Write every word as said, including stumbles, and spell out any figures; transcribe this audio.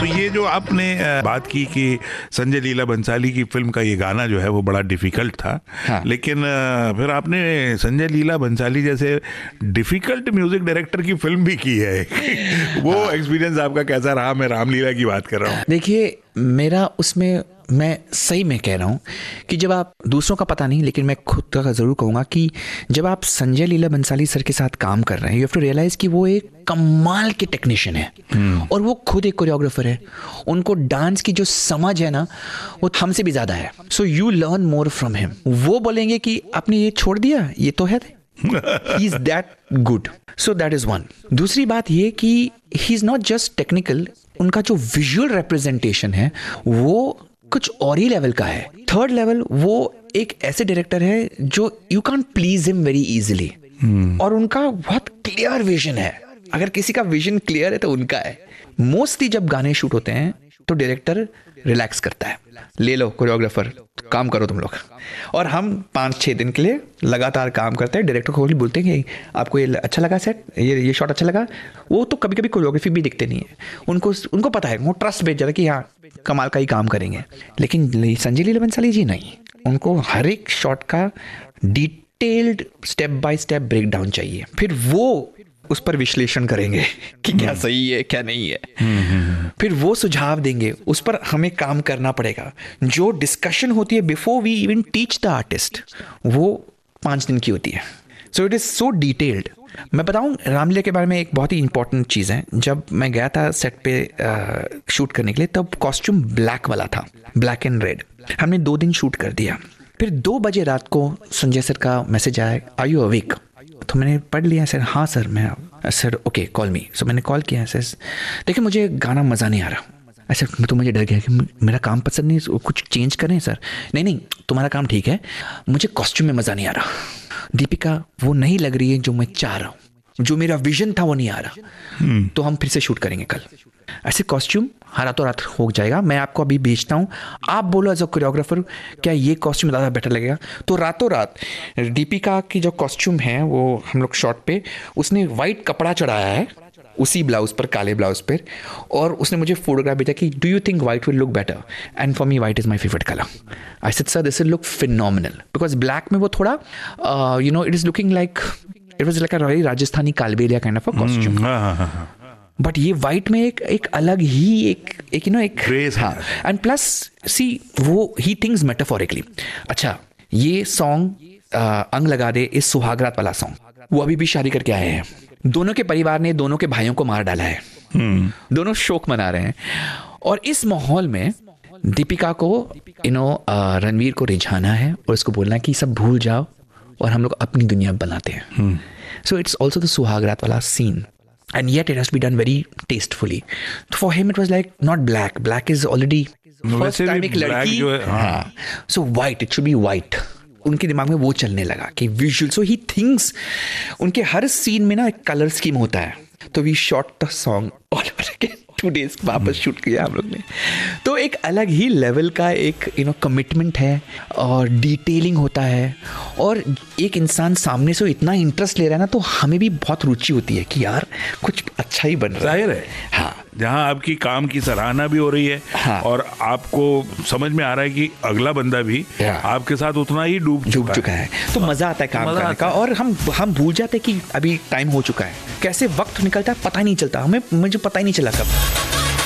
ये जो आपने बात की कि संजय लीला बंसाली की फिल्म का ये गाना जो है वो बड़ा डिफिकल्ट था, हाँ। लेकिन फिर आपने संजय लीला बंसाली जैसे डिफिकल्ट म्यूजिक डायरेक्टर की फिल्म भी की है वो हाँ। एक्सपीरियंस आपका कैसा रहा? मैं रामलीला की बात कर रहा हूँ। देखिए, मेरा उसमें, मैं सही में कह रहा हूँ कि जब आप, दूसरों का पता नहीं लेकिन मैं खुद का ज़रूर कहूँगा कि जब आप संजय लीला बंसाली सर के साथ काम कर रहे हैं, यू हैव टू रियलाइज कि वो एक कमाल के टेक्नीशियन है hmm. और वो खुद एक कोरियोग्राफर है। उनको डांस की जो समझ है ना वो हमसे भी ज़्यादा है। So you learn more from him. वो बोलेंगे कि आपने ये छोड़ दिया, ये तो है he is that good. So that is one. दूसरी बात ये कि he is not just technical, उनका जो विजुअल रिप्रेजेंटेशन है वो कुछ और ही लेवल का है। थर्ड लेवल, वो एक ऐसे डायरेक्टर है जो you can please him very easily और उनका बहुत क्लियर विजन है। अगर किसी का विजन क्लियर है तो उनका है। मोस्टली जब गाने शूट होते हैं तो डायरेक्टर रिलैक्स करता है, ले लो कोरियोग्राफर काम करो तुम लोग, और हम पाँच छः दिन के लिए लगातार काम करते हैं। डायरेक्टर को भी बोलते हैं कि आपको ये अच्छा लगा सेट, ये ये शॉट अच्छा लगा। वो तो कभी कभी कोरियोग्राफी भी दिखते नहीं है, उनको उनको पता है, वो ट्रस्ट भेज जाता है कि हाँ कमाल का ही काम करेंगे। लेकिन संजय लीला बंसाली जी नहीं, उनको हर एक शॉट का detailed step by step break down चाहिए, फिर वो उस पर विश्लेषण करेंगे कि क्या सही है क्या नहीं है, फिर वो सुझाव देंगे, उस पर हमें काम करना पड़ेगा। जो डिस्कशन होती है before we even teach the artist, वो पाँच दिन की होती है। So it is so detailed. मैं बताऊं रामलीला के बारे में एक बहुत ही इंपॉर्टेंट चीज़ है। जब मैं गया था सेट पे आ, शूट करने के लिए, तब कॉस्ट्यूम ब्लैक वाला था, ब्लैक एंड रेड। हमने दो दिन शूट कर दिया। फिर दो बजे रात को संजय सर का मैसेज आया, आर यू अवेक? तो मैंने पढ़ लिया सर, हाँ सर मैं, सर ओके कॉल मी। सो मैंने कॉल किया सर, देखिए मुझे गाना मज़ा नहीं आ रहा। ऐसे तो मुझे डर गया कि मेरा काम पसंद नहीं, कुछ चेंज करें सर। नहीं नहीं तुम्हारा काम ठीक है, मुझे कॉस्ट्यूम में मज़ा नहीं आ रहा। दीपिका वो नहीं लग रही है जो मैं चाह रहा हूँ, जो मेरा विजन था वो नहीं आ रहा। hmm. तो हम फिर से शूट करेंगे कल। ऐसे कॉस्ट्यूम रातों रात हो जाएगा, मैं आपको अभी भेजता हूँ, आप बोलो एज अ कोरियोग्राफर क्या ये कॉस्ट्यूम ज़्यादा बेटर लगेगा। तो रातों रात दीपिका की जो कॉस्ट्यूम है वो हम लोग शॉट पे, उसने वाइट कपड़ा चढ़ाया है उसी ब्लाउज पर, काले ब्लाउज पर, और उसने मुझे फोटोग्राफ भेजा कि do you think white will look better? And for me white is my favourite colour. I said sir this will look phenomenal, because black में वो थोड़ा you know it is looking like it was like a very Rajasthani Kalbelia kind of a costume. But ये white में एक एक अलग ही एक एक यू नो एक हाँ, एंड प्लस सी वो ही थिंग्स मेटाफोरिकली। अच्छा ये सॉन्ग अंग लगा दे इस सुहागरात वाला सॉन्ग, वो अभी भी शादी करके आए हैं, दोनों के परिवार ने दोनों के भाइयों को मार डाला है, hmm. दोनों शोक मना रहे हैं, और इस माहौल में दीपिका को यू नो रणवीर को रिझाना है और उसको बोलना है कि सब भूल जाओ और हम लोग अपनी दुनिया बनाते हैं। सो इट्स ऑल्सो द सुहागरात वाला scene, and yet it has to be done very tastefully. For him it was like not black, black is already first time एक लड़की, हाँ, so white, it should be white. उनके दिमाग में वो चलने लगा कि विजुअल, सो ही थिंक्स, उनके हर सीन में ना एक कलर स्कीम होता है। तो we shot the song all over again, two days वापस शूट किया हम लोग ने। तो एक अलग ही लेवल का एक यू नो कमिटमेंट है और डिटेलिंग होता है, और एक इंसान सामने से इतना इंटरेस्ट ले रहा है ना, तो हमें भी बहुत रुचि होती है कि यार कुछ अच्छा ही बन रहा है। जाहिर है, हाँ, जहाँ आपकी काम की सराहना भी हो रही है, हाँ, और आपको समझ में आ रहा है कि अगला बंदा भी आपके साथ उतना ही डूब डूब चुका है, तो मज़ा आता है काम करने का। और हम हम भूल जाते हैं कि अभी टाइम हो चुका है, कैसे वक्त निकलता है पता ही नहीं चलता, हमें मुझे पता ही नहीं चला कब।